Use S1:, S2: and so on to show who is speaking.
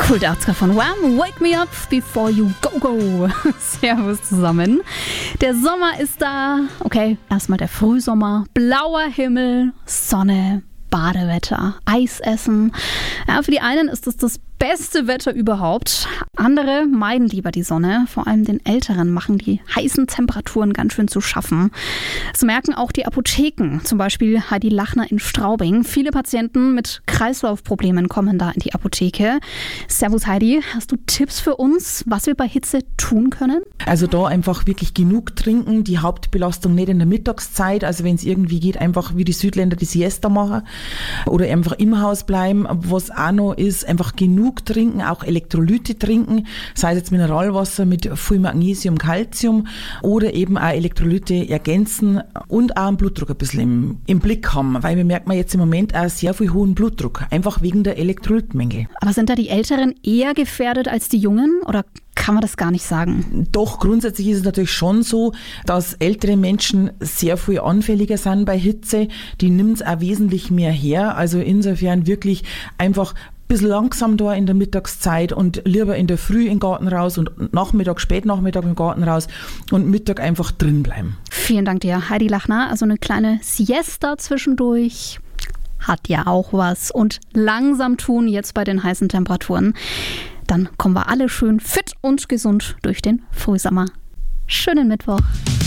S1: Cool, der 80er von Wham! Wake me up before you go. Servus zusammen. Der Sommer ist da. Okay, erstmal der Frühsommer. Blauer Himmel, Sonne, Badewetter, Eis essen. Ja, für die einen ist das beste Wetter überhaupt. Andere meiden lieber die Sonne. Vor allem den Älteren machen die heißen Temperaturen ganz schön zu schaffen. Das merken auch die Apotheken. Zum Beispiel Heidi Lachner in Straubing. Viele Patienten mit Kreislaufproblemen kommen da in die Apotheke. Servus Heidi, hast du Tipps für uns, was wir bei Hitze tun können?
S2: Also da einfach wirklich genug trinken, die Hauptbelastung nicht in der Mittagszeit. Also wenn es irgendwie geht, einfach wie die Südländer die Siesta machen oder einfach im Haus bleiben. Was auch noch ist, einfach genug trinken, auch Elektrolyte trinken, sei es jetzt Mineralwasser mit viel Magnesium, Calcium oder eben auch Elektrolyte ergänzen und auch einen Blutdruck ein bisschen im Blick haben, weil wir merken jetzt im Moment auch sehr viel hohen Blutdruck, einfach wegen der Elektrolytmenge.
S1: Aber sind da die Älteren eher gefährdet als die Jungen oder kann man das gar nicht sagen?
S2: Doch, grundsätzlich ist es natürlich schon so, dass ältere Menschen sehr viel anfälliger sind bei Hitze. Die nimmt es auch wesentlich mehr her. Also insofern wirklich einfach ein bisschen langsam da in der Mittagszeit und lieber in der Früh im Garten raus und Spätnachmittag im Garten raus und Mittag einfach drin bleiben.
S1: Vielen Dank dir, Heidi Lachner. Also eine kleine Siesta zwischendurch hat ja auch was. Und langsam tun jetzt bei den heißen Temperaturen. Dann kommen wir alle schön fit und gesund durch den Frühsommer. Schönen Mittwoch.